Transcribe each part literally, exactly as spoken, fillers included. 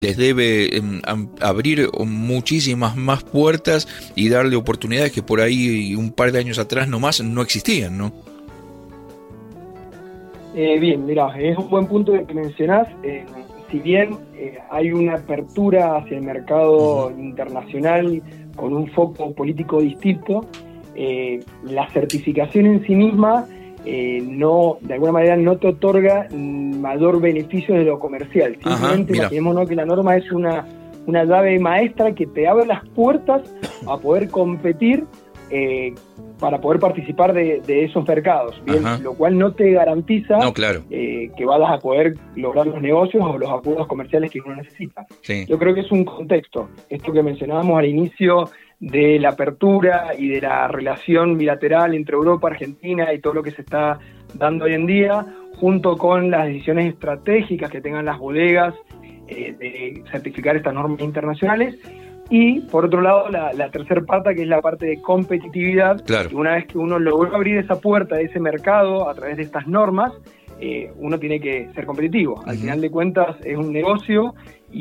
les debe eh, abrir muchísimas más puertas y darle oportunidades que por ahí un par de años atrás nomás no existían, ¿no? Eh, bien, mirá, es un buen punto que mencionás. Eh, si bien eh, hay una apertura hacia el mercado uh-huh. internacional con un foco político distinto, eh, la certificación en sí misma eh, no, de alguna manera no te otorga mayor beneficio de lo comercial. Simplemente imaginémonos que la norma es una, una llave maestra que te abre las puertas a poder competir eh, para poder participar de, de esos mercados, bien, lo cual no te garantiza no, claro. eh, que vayas a poder lograr los negocios o los acuerdos comerciales que uno necesita. Sí. Yo creo que es un contexto, esto que mencionábamos al inicio de la apertura y de la relación bilateral entre Europa, Argentina y todo lo que se está dando hoy en día, junto con las decisiones estratégicas que tengan las bodegas eh, de certificar estas normas internacionales. Y, por otro lado, la, la tercera pata, que es la parte de competitividad. Claro. Que una vez que uno logró abrir esa puerta de ese mercado a través de estas normas, eh, uno tiene que ser competitivo. Al uh-huh. final de cuentas, es un negocio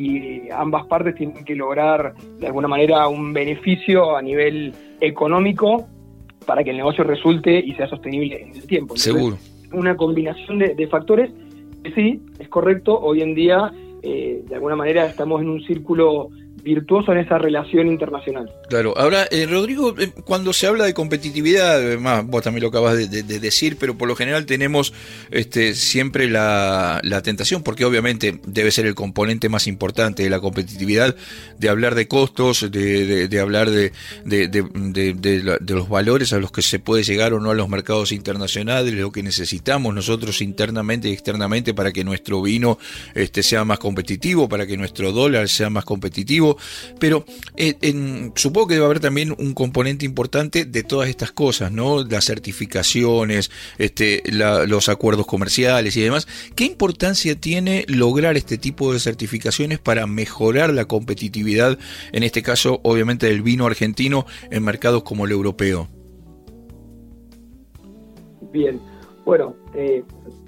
y ambas partes tienen que lograr, de alguna manera, un beneficio a nivel económico para que el negocio resulte y sea sostenible en el tiempo. Entonces, seguro. Una combinación de, de factores que sí, es correcto. Hoy en día, eh, de alguna manera, estamos en un círculo virtuoso en esa relación internacional. Claro. Ahora, eh, Rodrigo, eh, cuando se habla de competitividad, además, vos también lo acabas de, de, de decir, pero por lo general tenemos este, siempre la, la tentación, porque obviamente debe ser el componente más importante de la competitividad, de hablar de costos, de, de, de hablar de, de, de, de, de, de los valores a los que se puede llegar o no a los mercados internacionales, lo que necesitamos nosotros internamente y externamente para que nuestro vino este, sea más competitivo, para que nuestro dólar sea más competitivo. Pero eh, en, supongo que debe haber también un componente importante de todas estas cosas, ¿no? Las certificaciones, este, la, los acuerdos comerciales y demás. ¿Qué importancia tiene lograr este tipo de certificaciones para mejorar la competitividad, en este caso, obviamente, del vino argentino en mercados como el europeo? Bien, bueno, eh,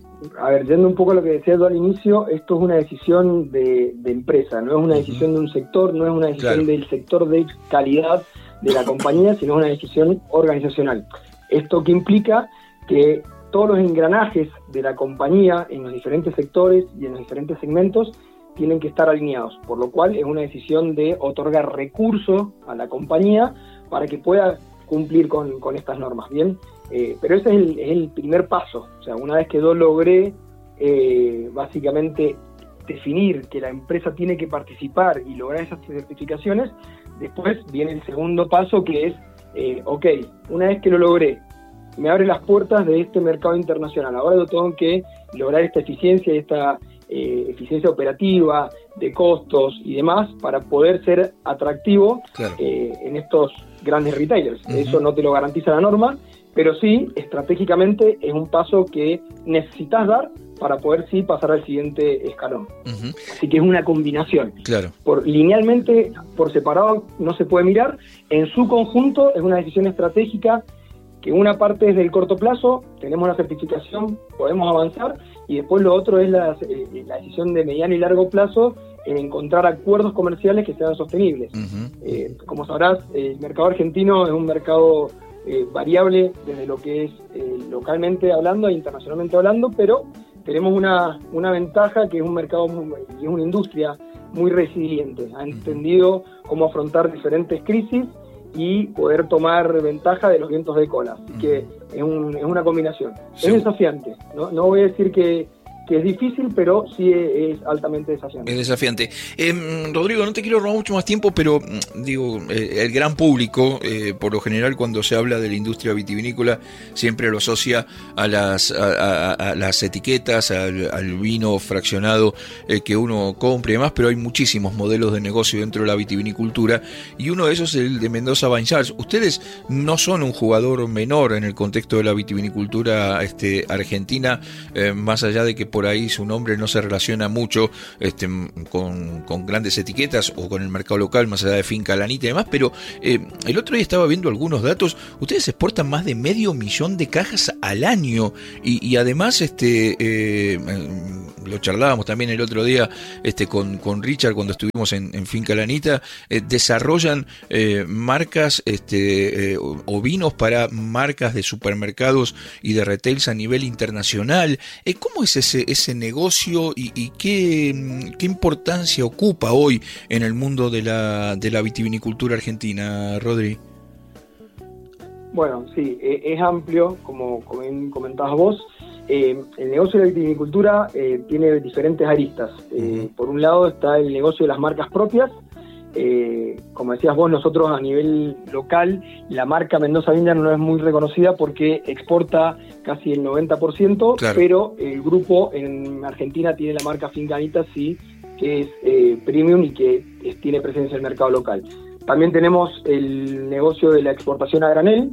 a ver, yendo un poco a lo que decía yo al inicio, esto es una decisión de, de empresa, no es una decisión de un sector, no es una decisión claro. del sector de calidad de la compañía, sino es una decisión organizacional. Esto que implica que todos los engranajes de la compañía en los diferentes sectores y en los diferentes segmentos tienen que estar alineados, por lo cual es una decisión de otorgar recursos a la compañía para que pueda cumplir con, con estas normas, ¿bien? Eh, pero ese es el, es el primer paso. O sea, una vez que yo logré eh, básicamente definir que la empresa tiene que participar y lograr esas certificaciones, después viene el segundo paso, que es, eh, ok, una vez que lo logré, me abre las puertas de este mercado internacional. Ahora yo tengo que lograr esta eficiencia y esta eh, eficiencia operativa, de costos y demás, para poder ser atractivo claro. eh, en estos grandes retailers. Uh-huh. Eso no te lo garantiza la norma, pero sí, estratégicamente es un paso que necesitas dar para poder sí pasar al siguiente escalón. Uh-huh. Así que es una combinación. Claro. Por, linealmente, por separado, no se puede mirar. En su conjunto es una decisión estratégica que una parte es del corto plazo, tenemos la certificación, podemos avanzar, y después lo otro es la, eh, la decisión de mediano y largo plazo en encontrar acuerdos comerciales que sean sostenibles. Uh-huh. Eh, como sabrás, el mercado argentino es un mercado Eh, variable desde lo que es eh, localmente hablando e internacionalmente hablando, pero tenemos una, una ventaja que es un mercado muy, y es una industria muy resiliente, ha entendido cómo afrontar diferentes crisis y poder tomar ventaja de los vientos de cola, así que es, un, es una combinación. Sí. Es desafiante, ¿no? No voy a decir que que es difícil, pero sí es altamente desafiante. Es desafiante. Eh, Rodrigo, no te quiero robar mucho más tiempo, pero digo, eh, el gran público, eh, por lo general, cuando se habla de la industria vitivinícola, siempre lo asocia a las, a, a, a las etiquetas, al, al vino fraccionado eh, que uno compre y demás, pero hay muchísimos modelos de negocio dentro de la vitivinicultura, y uno de esos es el de Mendoza Vineyards. Ustedes no son un jugador menor en el contexto de la vitivinicultura este, argentina, eh, más allá de que por ahí su nombre no se relaciona mucho este, con, con grandes etiquetas o con el mercado local, más allá de Finca Lanita y demás, pero eh, el otro día estaba viendo algunos datos. Ustedes exportan más de medio millón de cajas al año y, y además este eh, lo charlábamos también el otro día este, con, con Richard cuando estuvimos en, en Finca La Anita, eh, desarrollan eh, marcas este, eh, o vinos para marcas de supermercados y de retails a nivel internacional. Eh, ¿Cómo es ese, ese negocio y, y qué, qué importancia ocupa hoy en el mundo de la, de la vitivinicultura argentina, Rodri? Bueno, sí, es amplio, como, como comentabas vos. Eh, el negocio de la vitivinicultura eh, tiene diferentes aristas. Eh, por un lado está el negocio de las marcas propias. Eh, como decías vos, nosotros a nivel local, la marca Mendoza Vineyard no es muy reconocida porque exporta casi el noventa por ciento, claro. Pero el grupo en Argentina tiene la marca Finca La Anita, sí, que es eh, premium y que es, tiene presencia en el mercado local. También tenemos el negocio de la exportación a granel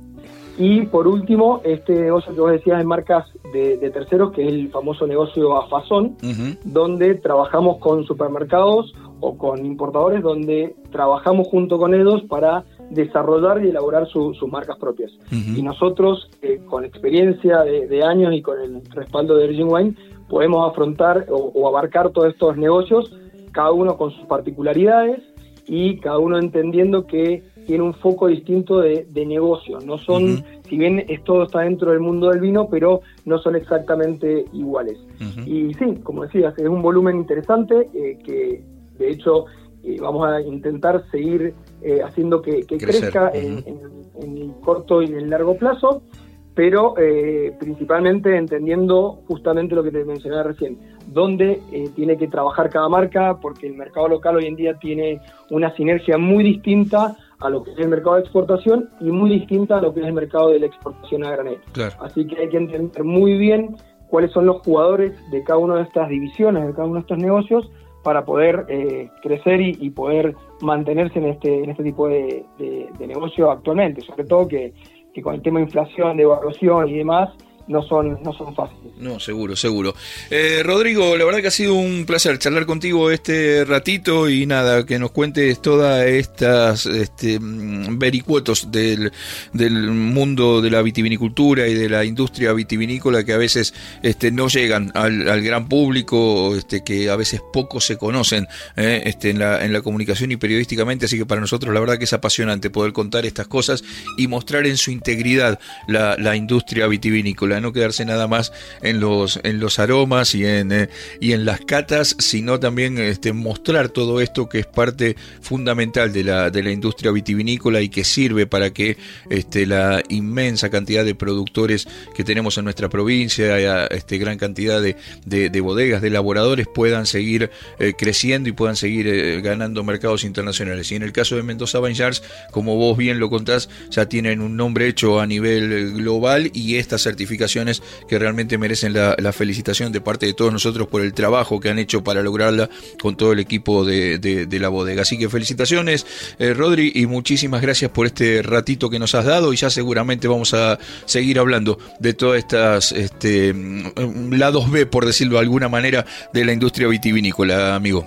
y por último este negocio que vos decías en marcas de, de terceros, que es el famoso negocio a fazón, uh-huh. donde trabajamos con supermercados o con importadores, donde trabajamos junto con ellos para desarrollar y elaborar su, sus marcas propias. Uh-huh. Y nosotros, eh, con experiencia de, de años y con el respaldo de Virgin Wine, podemos afrontar o, o abarcar todos estos negocios, cada uno con sus particularidades, y cada uno entendiendo que tiene un foco distinto de, de negocio. No son, uh-huh. si bien es, todo está dentro del mundo del vino, pero no son exactamente iguales. Uh-huh. Y sí, como decías, es un volumen interesante eh, que de hecho eh, vamos a intentar seguir eh, haciendo que, que crezca uh-huh. en, en, en el corto y en el largo plazo, pero eh, principalmente entendiendo justamente lo que te mencionaba recién, dónde eh, tiene que trabajar cada marca, porque el mercado local hoy en día tiene una sinergia muy distinta a lo que es el mercado de exportación y muy distinta a lo que es el mercado de la exportación a granel. Claro. Así que hay que entender muy bien cuáles son los jugadores de cada una de estas divisiones, de cada uno de estos negocios, para poder eh, crecer y, y poder mantenerse en este, en este tipo de, de, de negocio actualmente, sobre todo que que con el tema de inflación, de evaluación y demás, no son, no son fáciles. No, seguro, seguro. Eh, Rodrigo, la verdad que ha sido un placer charlar contigo este ratito y nada, que nos cuentes todas estas este, vericuetos del, del mundo de la vitivinicultura y de la industria vitivinícola que a veces este, no llegan al, al gran público, este, que a veces poco se conocen eh, este, en, la, en la comunicación y periodísticamente, así que para nosotros la verdad que es apasionante poder contar estas cosas y mostrar en su integridad la, la industria vitivinícola. No quedarse nada más en los en los aromas y en eh, y en las catas, sino también este, mostrar todo esto que es parte fundamental de la de la industria vitivinícola y que sirve para que este, la inmensa cantidad de productores que tenemos en nuestra provincia, este, gran cantidad de, de, de bodegas, de elaboradores, puedan seguir eh, creciendo y puedan seguir eh, ganando mercados internacionales. Y en el caso de Mendoza Vineyards, como vos bien lo contás, ya tienen un nombre hecho a nivel global y esta certificación que realmente merecen la, la felicitación de parte de todos nosotros por el trabajo que han hecho para lograrla con todo el equipo de, de, de la bodega. Así que felicitaciones, eh, Rodri, y muchísimas gracias por este ratito que nos has dado, y ya seguramente vamos a seguir hablando de todas estas este, lados B, por decirlo de alguna manera, de la industria vitivinícola, amigo.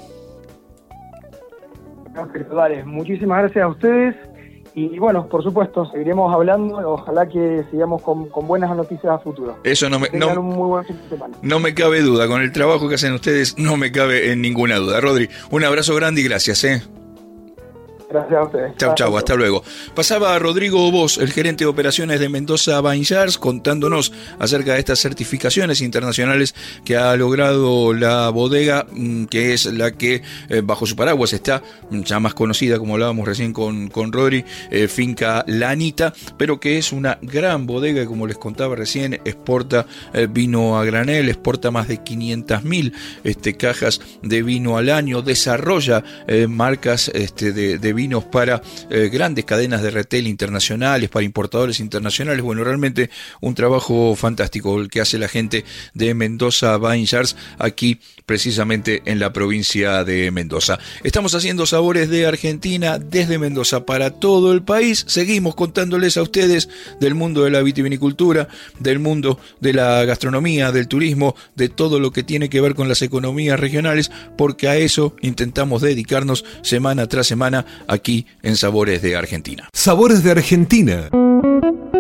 Perfecto, dale. Muchísimas gracias a ustedes. Y bueno, por supuesto, seguiremos hablando. Ojalá que sigamos con, con buenas noticias a futuro. Eso no me, que tengan no, un muy buen fin de semana. No me cabe duda. Con el trabajo que hacen ustedes, no me cabe en ninguna duda. Rodri, un abrazo grande y gracias, ¿eh? Gracias a ustedes. Chau, chau, hasta luego. Pasaba Rodrigo Vos, el gerente de operaciones de Mendoza Vineyards, contándonos acerca de estas certificaciones internacionales que ha logrado la bodega, que es la que eh, bajo su paraguas está, ya más conocida, como hablábamos recién con, con Rodri, eh, Finca La Anita, pero que es una gran bodega, como les contaba recién, exporta eh, vino a granel, exporta más de quinientas mil este, cajas de vino al año, desarrolla eh, marcas este, de, de vino vinos para eh, grandes cadenas de retail internacionales, para importadores internacionales. Bueno, realmente un trabajo fantástico el que hace la gente de Mendoza Vineyards aquí precisamente en la provincia de Mendoza. Estamos haciendo Sabores de Argentina desde Mendoza para todo el país. Seguimos contándoles a ustedes del mundo de la vitivinicultura, del mundo de la gastronomía, del turismo, de todo lo que tiene que ver con las economías regionales, porque a eso intentamos dedicarnos semana tras semana aquí en Sabores de Argentina. Sabores de Argentina.